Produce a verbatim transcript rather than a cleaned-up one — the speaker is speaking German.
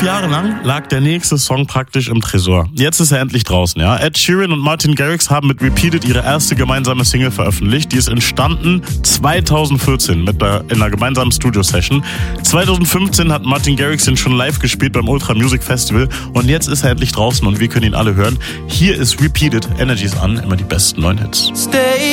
Jahre lang lag der nächste Song praktisch im Tresor. Jetzt ist er endlich draußen, ja. Ed Sheeran und Martin Garrix haben mit Repeated ihre erste gemeinsame Single veröffentlicht. Die ist entstanden zweitausendvierzehn mit der, in einer gemeinsamen Studio-Session. zweitausendfünfzehn hat Martin Garrix ihn schon live gespielt beim Ultra Music Festival und jetzt ist er endlich draußen und wir können ihn alle hören. Hier ist Repeated, Energies an, immer die besten neuen Hits. Stay